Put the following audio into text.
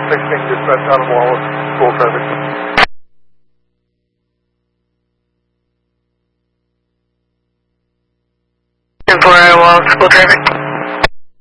16, dispatch out of Wallace, school traffic. 10-4 Wallace, school traffic.